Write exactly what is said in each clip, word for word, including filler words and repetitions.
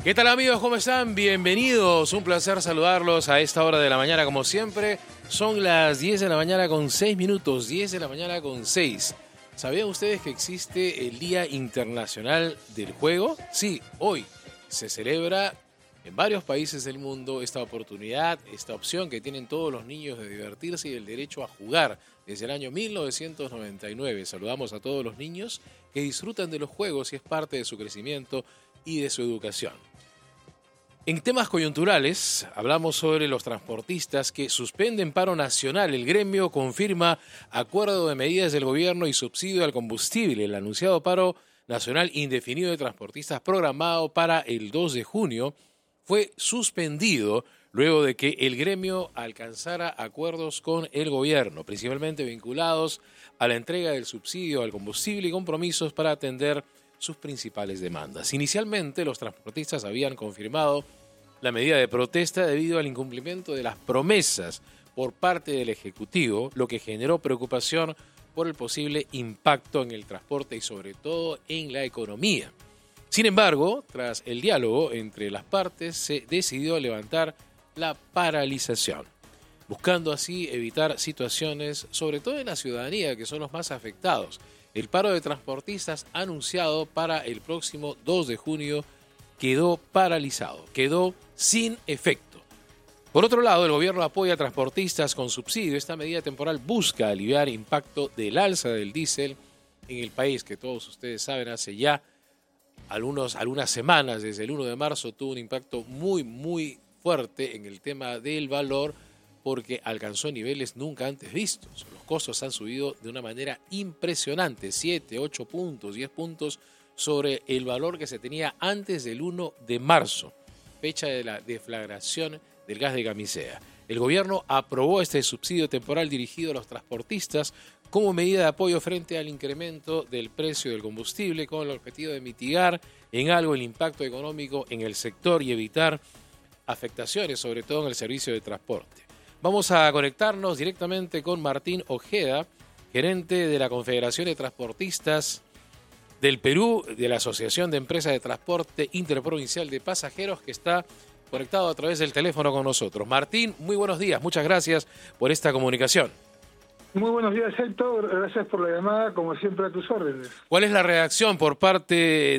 ¿Qué tal, amigos? ¿Cómo están? Bienvenidos. Un placer saludarlos a esta hora de la mañana, como siempre. Son las diez de la mañana con seis minutos, diez de la mañana con seis. ¿Sabían ustedes que existe el Día Internacional del Juego? Sí, hoy se celebra en varios países del mundo esta oportunidad, esta opción que tienen todos los niños de divertirse y el derecho a jugar desde el año mil novecientos noventa y nueve. Saludamos a todos los niños que disfrutan de los juegos y es parte de su crecimiento y de su educación. En temas coyunturales, hablamos sobre los transportistas que suspenden paro nacional. El gremio confirma acuerdo de medidas del gobierno y subsidio al combustible. El anunciado paro nacional indefinido de transportistas programado para el dos de junio fue suspendido luego de que el gremio alcanzara acuerdos con el gobierno, principalmente vinculados a la entrega del subsidio al combustible y compromisos para atender sus principales demandas. Inicialmente, los transportistas habían confirmado la medida de protesta debido al incumplimiento de las promesas por parte del Ejecutivo, lo que generó preocupación por el posible impacto en el transporte y sobre todo en la economía. Sin embargo, tras el diálogo entre las partes, se decidió levantar la paralización, buscando así evitar situaciones, sobre todo en la ciudadanía, que son los más afectados. El paro de transportistas anunciado para el próximo dos de junio quedó paralizado, quedó sin efecto. Por otro lado, el gobierno apoya a transportistas con subsidio. Esta medida temporal busca aliviar el impacto del alza del diésel en el país, que todos ustedes saben, hace ya algunos, algunas semanas, desde el uno de marzo, tuvo un impacto muy, muy fuerte en el tema del valor, porque alcanzó niveles nunca antes vistos. Los costos han subido de una manera impresionante, siete, ocho puntos, diez puntos sobre el valor que se tenía antes del uno de marzo, fecha de la deflagración del gas de camisea. El gobierno aprobó este subsidio temporal dirigido a los transportistas como medida de apoyo frente al incremento del precio del combustible, con el objetivo de mitigar en algo el impacto económico en el sector y evitar afectaciones, sobre todo en el servicio de transporte. Vamos a conectarnos directamente con Martín Ojeda, gerente de la Confederación de Transportistas del Perú, de la Asociación de Empresas de Transporte Interprovincial de Pasajeros, que está conectado a través del teléfono con nosotros. Martín, muy buenos días, muchas gracias por esta comunicación. Muy buenos días, Héctor, gracias por la llamada, como siempre a tus órdenes. ¿Cuál es la reacción por parte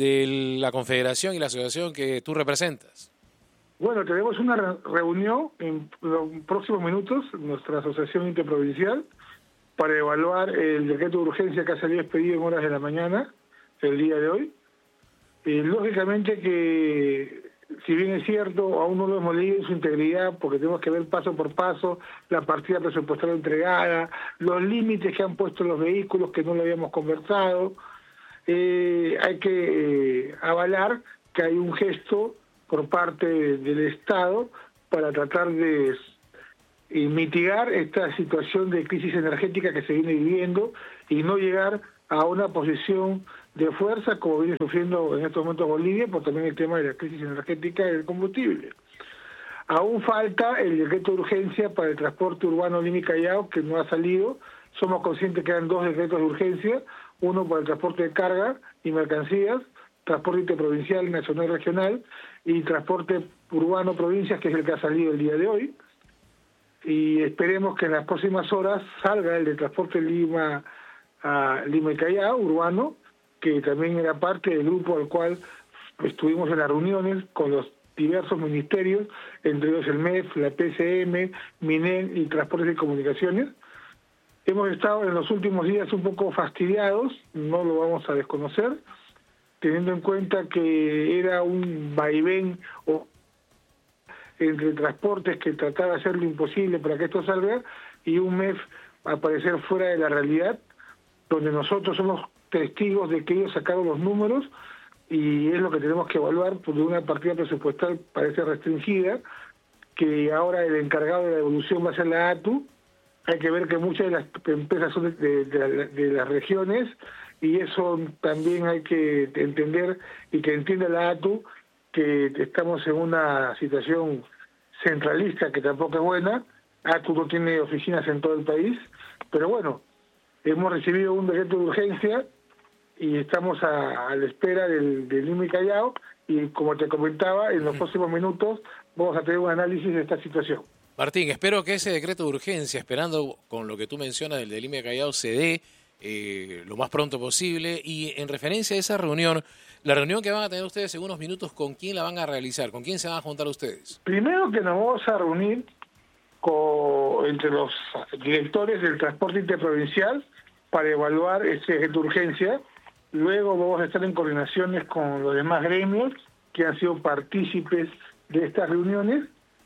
de la Confederación y la asociación que tú representas? Bueno, tenemos una re- reunión en los próximos minutos, nuestra Asociación Interprovincial, para evaluar el decreto de urgencia que ha salido expedido en horas de la mañana, el día de hoy. Eh, lógicamente que, si bien es cierto, aún no lo hemos leído en su integridad, porque tenemos que ver paso por paso la partida presupuestaria entregada, los límites que han puesto los vehículos, que no lo habíamos conversado, eh, hay que eh, avalar que hay un gesto por parte del Estado para tratar de eh, mitigar esta situación de crisis energética que se viene viviendo y no llegar a una posición de fuerza como viene sufriendo en estos momentos Bolivia, por también el tema de la crisis energética y del combustible. Aún falta el decreto de urgencia para el transporte urbano Lima y Callao, que no ha salido. Somos conscientes que eran dos decretos de urgencia, uno para el transporte de carga y mercancías, transporte interprovincial, nacional y regional, y transporte urbano provincias, que es el que ha salido el día de hoy. Y esperemos que en las próximas horas salga el de transporte Lima a Lima y Callao, urbano, que también era parte del grupo al cual estuvimos en las reuniones con los diversos ministerios, entre ellos el M E F, la P C M, MINEL y Transportes y Comunicaciones. Hemos estado en los últimos días un poco fastidiados, no lo vamos a desconocer, teniendo en cuenta que era un vaivén o entre transportes que trataba de hacer lo imposible para que esto salga y un M E F aparecer fuera de la realidad, donde nosotros somos testigos de que ellos sacaron los números y es lo que tenemos que evaluar, porque una partida presupuestal parece restringida, que ahora el encargado de la devolución va a ser la A T U. Hay que ver que muchas de las empresas son de, de, de, de las regiones y eso también hay que entender y que entienda la A T U que estamos en una situación centralista que tampoco es buena. A T U no tiene oficinas en todo el país, pero bueno, hemos recibido un decreto de urgencia y estamos a, a la espera del, del Lima y Callao, y como te comentaba, en los uh-huh. próximos minutos vamos a tener un análisis de esta situación. Martín, espero que ese decreto de urgencia, esperando con lo que tú mencionas del de Lima y Callao, se dé eh, lo más pronto posible. Y en referencia a esa reunión, la reunión que van a tener ustedes en unos minutos, ¿con quién la van a realizar? ¿Con quién se van a juntar ustedes? Primero que nos vamos a reunir con, entre los directores del transporte interprovincial para evaluar ese decreto de urgencia. Luego vamos a estar en coordinaciones con los demás gremios que han sido partícipes de estas reuniones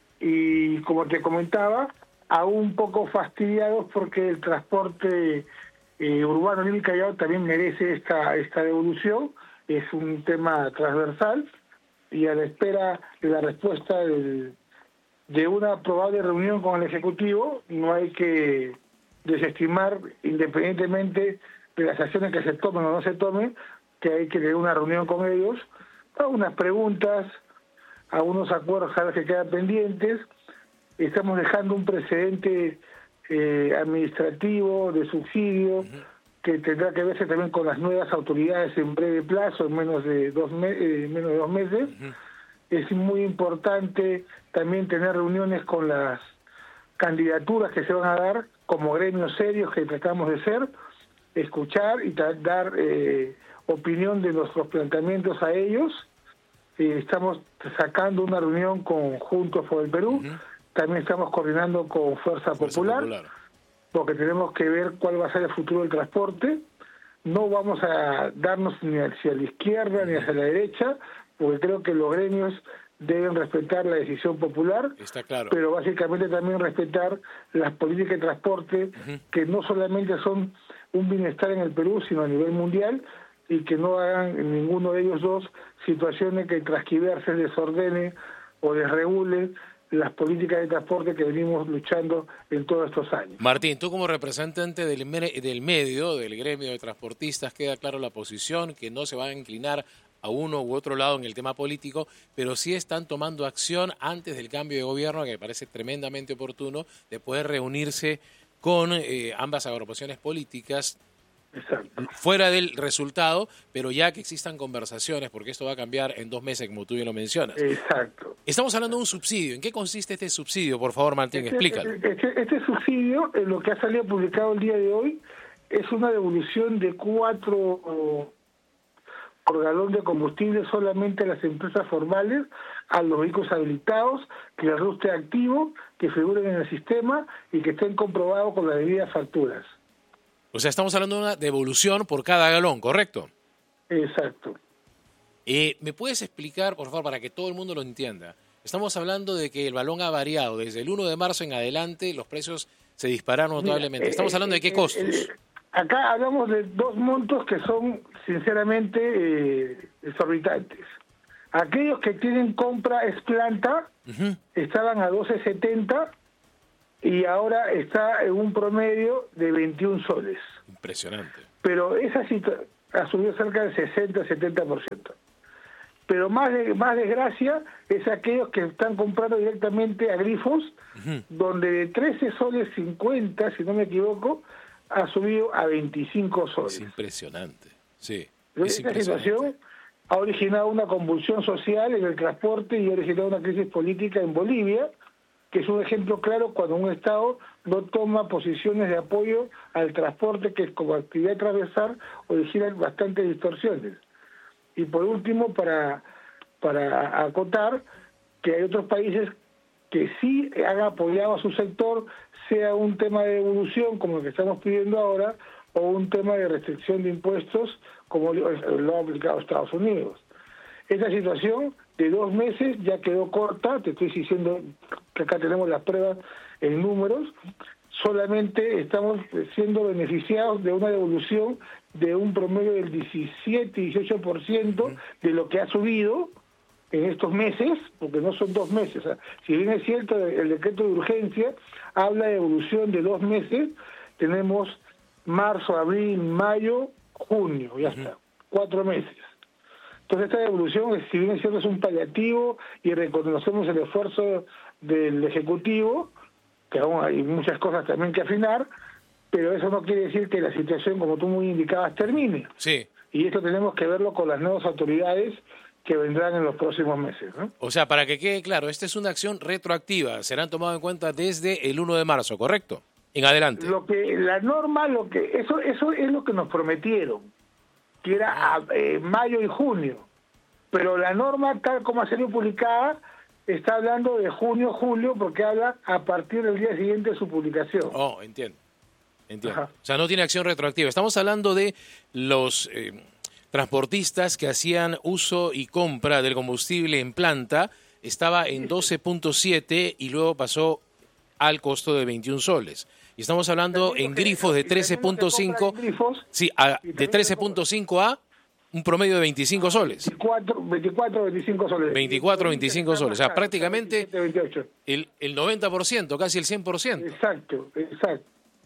y, como te comentaba, aún un poco fastidiados porque el transporte eh, urbano Lima y Callao también merece esta, esta devolución. Es un tema transversal y a la espera de la respuesta del, de una probable reunión con el Ejecutivo, no hay que desestimar, independientemente de las acciones que se tomen o no se tomen, que hay que tener una reunión con ellos, algunas preguntas, algunos acuerdos que quedan pendientes. Estamos dejando un precedente eh, administrativo de subsidio uh-huh. que tendrá que verse también con las nuevas autoridades en breve plazo, en menos de dos, me- eh, menos de dos meses. Uh-huh. Es muy importante también tener reuniones con las candidaturas que se van a dar como gremios serios que tratamos de ser, escuchar y tra- dar eh, opinión de nuestros planteamientos a ellos. Eh, estamos sacando una reunión con Juntos por el Perú, uh-huh. también estamos coordinando con Fuerza, Fuerza Popular, Popular, porque tenemos que ver cuál va a ser el futuro del transporte. No vamos a darnos ni hacia la izquierda uh-huh. ni hacia la derecha, porque creo que los gremios deben respetar la decisión popular, está claro. pero básicamente también respetar las políticas de transporte uh-huh. que no solamente son un bienestar en el Perú, sino a nivel mundial, y que no hagan en ninguno de ellos dos situaciones que transquiverse, desordene o desregule las políticas de transporte que venimos luchando en todos estos años. Martín, tú como representante del, me- del medio, del gremio de transportistas, queda claro la posición, que no se va a inclinar a uno u otro lado en el tema político, pero sí están tomando acción antes del cambio de gobierno, que me parece tremendamente oportuno, de poder reunirse con eh, ambas agrupaciones políticas. Exacto. Fuera del resultado, pero ya que existan conversaciones, porque esto va a cambiar en dos meses, como tú bien lo mencionas. Exacto. Estamos hablando de un subsidio. ¿En qué consiste este subsidio? Por favor, Martín, este, explícalo. Este, este subsidio, en lo que ha salido publicado el día de hoy, es una devolución de cuatro por galón de combustible solamente a las empresas formales, a los vehículos habilitados, que el R U esté activo, que figuren en el sistema y que estén comprobados con las debidas facturas. O sea, estamos hablando de una devolución por cada galón, ¿correcto? Exacto. Eh, ¿Me puedes explicar, por favor, para que todo el mundo lo entienda? Estamos hablando de que el balón ha variado. Desde el uno de marzo en adelante los precios se dispararon notablemente. Mira, Estamos eh, hablando de qué eh, costos. Eh, acá hablamos de dos montos que son, sinceramente, eh, exorbitantes. Aquellos que tienen compra es planta, uh-huh. estaban a doce setenta y ahora está en un promedio de veintiún soles. Impresionante. Pero esa situación ha subido cerca del sesenta a setenta por ciento. Pero más de, más desgracia es aquellos que están comprando directamente a grifos, uh-huh. donde de trece soles cincuenta, si no me equivoco, ha subido a veinticinco soles. Es impresionante, sí. Es Esta situación ha originado una convulsión social en el transporte y ha originado una crisis política en Bolivia, que es un ejemplo claro cuando un Estado no toma posiciones de apoyo al transporte, que como actividad transversal origina bastantes distorsiones. Y por último, para, para acotar, que hay otros países que sí han apoyado a su sector, sea un tema de devolución, como el que estamos pidiendo ahora, o un tema de restricción de impuestos, como lo, lo ha aplicado Estados Unidos. Esta situación de dos meses ya quedó corta, te estoy diciendo que acá tenemos las pruebas en números, solamente estamos siendo beneficiados de una devolución de un promedio del diecisiete, dieciocho por ciento de lo que ha subido en estos meses, porque no son dos meses. O sea, si bien es cierto, el decreto de urgencia habla de devolución de dos meses, tenemos marzo, abril, mayo, junio, ya está, cuatro meses. Entonces esta devolución, si bien es cierto, es un paliativo y reconocemos el esfuerzo del Ejecutivo, que aún hay muchas cosas también que afinar, pero eso no quiere decir que la situación, como tú muy indicabas, termine. Sí. y esto tenemos que verlo con las nuevas autoridades que vendrán en los próximos meses, ¿no? O sea, para que quede claro, esta es una acción retroactiva, serán tomados en cuenta desde el uno de marzo, ¿correcto? En adelante. Lo que la norma, lo que eso eso es lo que nos prometieron, que era a, eh, mayo y junio, pero la norma tal como ha sido publicada está hablando de junio, julio, porque habla a partir del día siguiente de su publicación. Oh, entiendo. Entiendo. Ajá. O sea, no tiene acción retroactiva. Estamos hablando de los eh, transportistas que hacían uso y compra del combustible en planta. Estaba en doce punto siete y luego pasó al costo de veintiún soles. Y estamos hablando en grifos de trece punto cinco. Sí, a, de trece punto cinco a un promedio de veinticinco soles. veinticuatro, veinticuatro, veinticinco soles. veinticuatro, veinticinco soles. O sea, prácticamente el, el noventa por ciento, casi el cien por ciento. Exacto, exacto.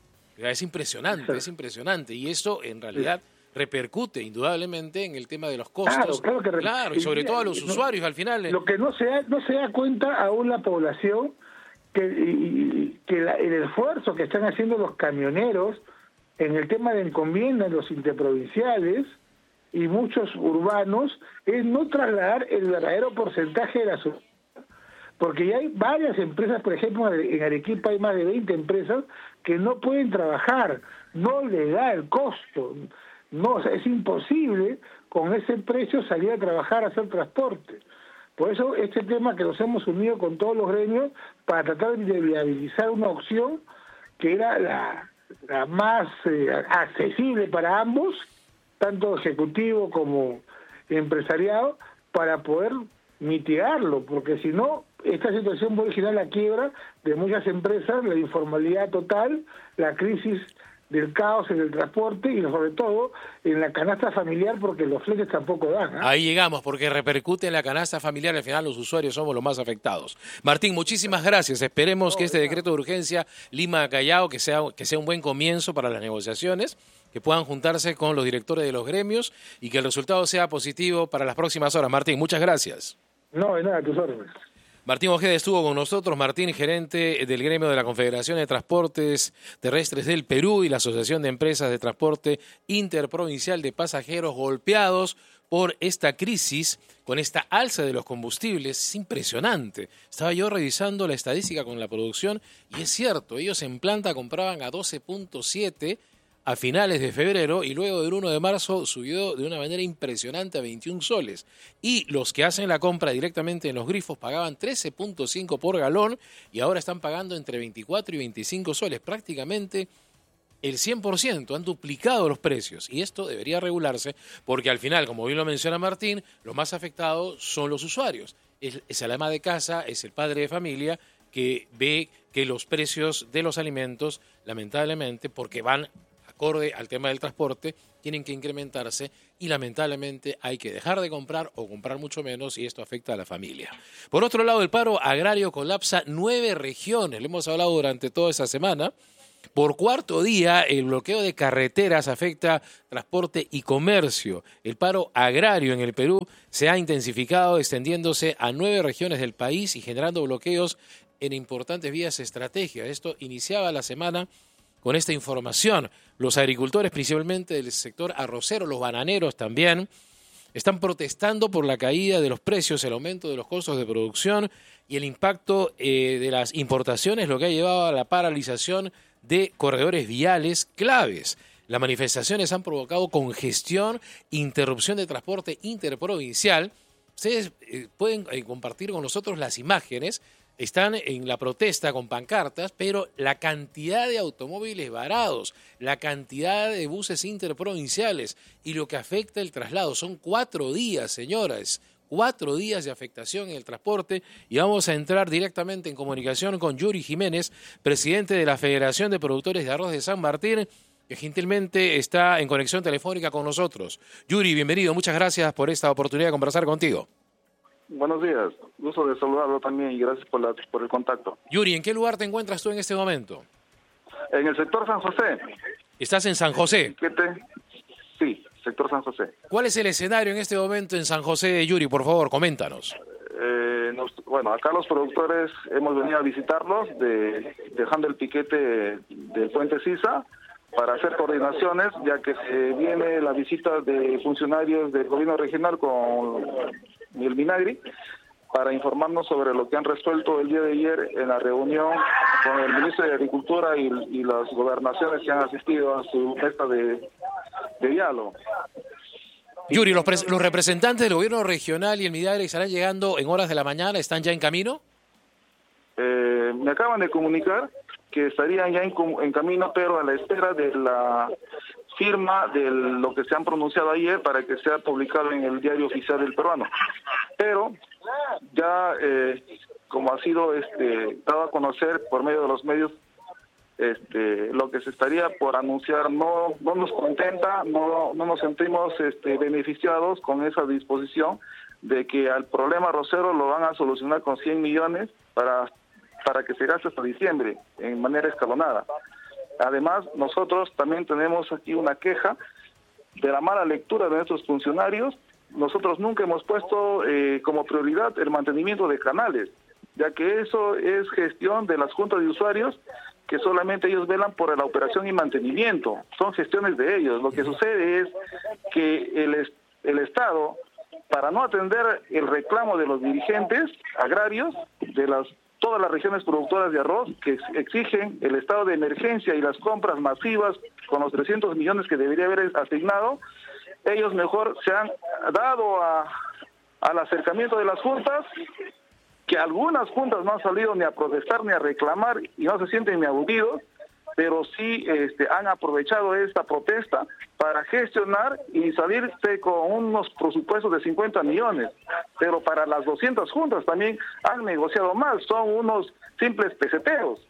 Es impresionante, exacto. Es impresionante. Y eso en realidad repercute indudablemente en el tema de los costos. Claro, claro, que claro, y sobre todo a los no, usuarios al final. Lo que no se da, no se da cuenta aún la población que, y, que la, el esfuerzo que están haciendo los camioneros en el tema de encomiendas, los interprovinciales y muchos urbanos, es no trasladar el verdadero porcentaje de la subida. Porque ya hay varias empresas, por ejemplo, en Arequipa hay más de veinte empresas que no pueden trabajar, no les da el costo, no, o sea, es imposible con ese precio salir a trabajar, a hacer transporte. Por eso este tema que nos hemos unido con todos los gremios para tratar de viabilizar una opción que era la, la más eh, accesible para ambos, tanto ejecutivo como empresariado, para poder mitigarlo, porque si no, esta situación puede originar la quiebra de muchas empresas, la informalidad total, la crisis del caos en el transporte y sobre todo en la canasta familiar, porque los fletes tampoco dan, ¿eh? Ahí llegamos, porque repercute en la canasta familiar, al final los usuarios somos los más afectados. Martín, muchísimas gracias. Esperemos no, que este no. decreto de urgencia Lima-Callao, que sea, que sea un buen comienzo para las negociaciones, que puedan juntarse con los directores de los gremios y que el resultado sea positivo para las próximas horas. Martín, muchas gracias. No, de nada, a tus órdenes. Martín Ojeda estuvo con nosotros. Martín, gerente del gremio de la Confederación de Transportes Terrestres del Perú y la Asociación de Empresas de Transporte Interprovincial de Pasajeros, golpeados por esta crisis, con esta alza de los combustibles. Es impresionante. Estaba yo revisando la estadística con la producción y es cierto, ellos en planta compraban a doce punto siete a finales de febrero y luego del uno de marzo subió de una manera impresionante a veintiún soles. Y los que hacen la compra directamente en los grifos pagaban trece punto cinco por galón y ahora están pagando entre veinticuatro y veinticinco soles. Prácticamente el cien por ciento, han duplicado los precios. Y esto debería regularse porque al final, como bien lo menciona Martín, los más afectados son los usuarios. Es, es el ama de casa, es el padre de familia que ve que los precios de los alimentos, lamentablemente, porque van acorde al tema del transporte, tienen que incrementarse y lamentablemente hay que dejar de comprar o comprar mucho menos y esto afecta a la familia. Por otro lado, el paro agrario colapsa nueve regiones, lo hemos hablado durante toda esa semana. Por cuarto día, el bloqueo de carreteras afecta transporte y comercio. El paro agrario en el Perú se ha intensificado, extendiéndose a nueve regiones del país y generando bloqueos en importantes vías estratégicas. Esto iniciaba la semana con esta información. Los agricultores, principalmente del sector arrocero, los bananeros también, están protestando por la caída de los precios, el aumento de los costos de producción y el impacto eh, de las importaciones, lo que ha llevado a la paralización de corredores viales claves. Las manifestaciones han provocado congestión, interrupción de transporte interprovincial. Ustedes eh, pueden eh, compartir con nosotros las imágenes. Están en la protesta con pancartas, pero la cantidad de automóviles varados, la cantidad de buses interprovinciales y lo que afecta el traslado. Son cuatro días, señoras, cuatro días de afectación en el transporte y vamos a entrar directamente en comunicación con Yuri Jiménez, presidente de la Federación de Productores de Arroz de San Martín, que gentilmente está en conexión telefónica con nosotros. Yuri, bienvenido, muchas gracias por esta oportunidad de conversar contigo. Buenos días, gusto de saludarlo también y gracias por, la, por el contacto. Yuri, ¿en qué lugar te encuentras tú en este momento? En el sector San José. ¿Estás en San José? Sí, sector San José. ¿Cuál es el escenario en este momento en San José, Yuri? Por favor, coméntanos. Eh, nos, bueno, acá los productores hemos venido a visitarlos, de, dejando el piquete del puente Sisa para hacer coordinaciones, ya que se viene la visita de funcionarios del gobierno regional con el Minagri, para informarnos sobre lo que han resuelto el día de ayer en la reunión con el ministro de Agricultura y, y las gobernaciones que han asistido a su mesa de, de diálogo. Yuri, ¿los, pres- los representantes del gobierno regional y el Minagri estarán llegando en horas de la mañana? ¿Están ya en camino? Eh, me acaban de comunicar que estarían ya en, en camino, pero a la espera de la firma de lo que se han pronunciado ayer para que sea publicado en el diario oficial del peruano. Pero ya, eh, como ha sido este, dado a conocer por medio de los medios, este, lo que se estaría por anunciar no no nos contenta, no no nos sentimos este, beneficiados con esa disposición de que al problema arrocero lo van a solucionar con cien millones para para que se gaste hasta diciembre en manera escalonada. Además, nosotros también tenemos aquí una queja de la mala lectura de nuestros funcionarios. Nosotros nunca hemos puesto eh, como prioridad el mantenimiento de canales, ya que eso es gestión de las juntas de usuarios, que solamente ellos velan por la operación y mantenimiento. Son gestiones de ellos. Lo que sucede es que el, el Estado, para no atender el reclamo de los dirigentes agrarios de las todas las regiones productoras de arroz que exigen el estado de emergencia y las compras masivas con los trescientos millones que debería haber asignado, ellos mejor se han dado a, al acercamiento de las juntas, que algunas juntas no han salido ni a protestar ni a reclamar y no se sienten ni aludidos, pero sí este, han aprovechado esta protesta para gestionar y salirse con unos presupuestos de cincuenta millones. Pero para las doscientas juntas también han negociado mal, son unos simples peseteros.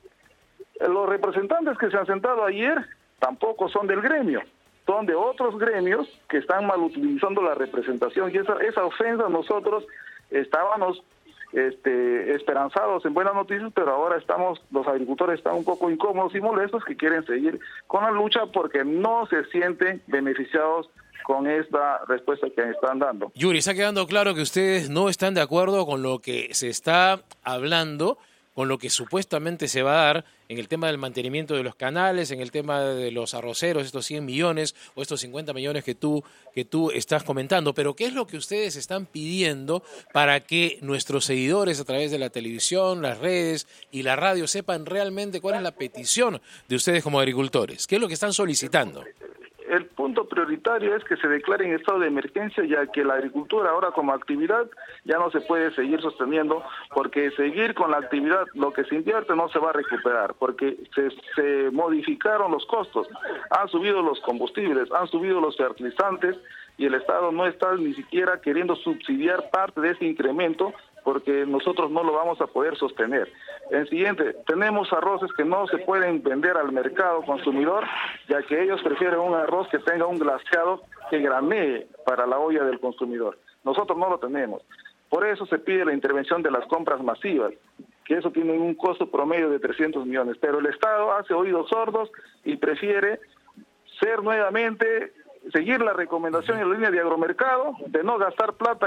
Los representantes que se han sentado ayer tampoco son del gremio, son de otros gremios que están mal utilizando la representación, y esa, esa ofensa nosotros estábamos Este, esperanzados en buenas noticias, pero ahora estamos, los agricultores están un poco incómodos y molestos, que quieren seguir con la lucha porque no se sienten beneficiados con esta respuesta que están dando. Yuri, está quedando claro que ustedes no están de acuerdo con lo que se está hablando, con lo que supuestamente se va a dar en el tema del mantenimiento de los canales, en el tema de los arroceros, estos cien millones o estos cincuenta millones que tú, que tú estás comentando. Pero ¿qué es lo que ustedes están pidiendo para que nuestros seguidores a través de la televisión, las redes y la radio sepan realmente cuál es la petición de ustedes como agricultores? ¿Qué es lo que están solicitando? El punto prioritario es que se declare en estado de emergencia, ya que la agricultura ahora como actividad ya no se puede seguir sosteniendo, porque seguir con la actividad, lo que se invierte no se va a recuperar, porque se, se modificaron los costos, han subido los combustibles, han subido los fertilizantes, y el Estado no está ni siquiera queriendo subsidiar parte de ese incremento, porque nosotros no lo vamos a poder sostener. En siguiente, tenemos arroces que no se pueden vender al mercado consumidor, ya que ellos prefieren un arroz que tenga un glaseado que granee para la olla del consumidor. Nosotros no lo tenemos. Por eso se pide la intervención de las compras masivas, que eso tiene un costo promedio de trescientos millones, pero el Estado hace oídos sordos y prefiere ser nuevamente, seguir la recomendación en la línea de agromercado, de no gastar plata